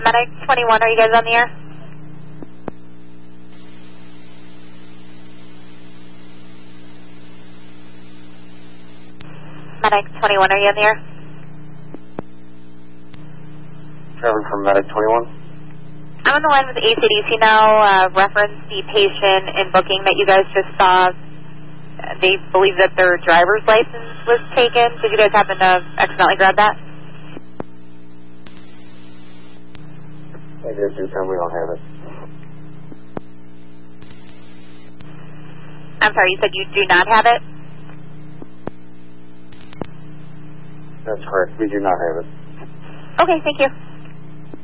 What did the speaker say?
Medic 21, are you guys on the air? Medic 21, are you on the air? Trevor from Medic 21. I'm on the line with ACDC now, reference the patient in booking that you guys just saw. They believe that their driver's license was taken. Did you guys happen to accidentally grab that? I guess you tell me we don't have it. I'm sorry, you said you do not have it? That's correct. We do not have it. Okay, thank you.